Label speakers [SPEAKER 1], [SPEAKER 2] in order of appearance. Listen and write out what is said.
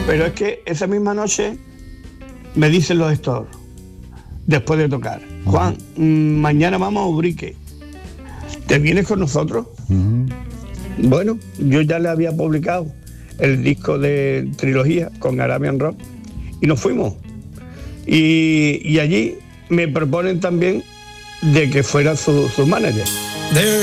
[SPEAKER 1] Pero es que esa misma noche me dicen los Stores, después de tocar, Juan, mañana vamos a Ubrique, ¿te vienes con nosotros? Bueno, yo ya le había publicado el disco de trilogía con Arabian Rock y nos fuimos. Y allí me proponen también de que fuera su manager.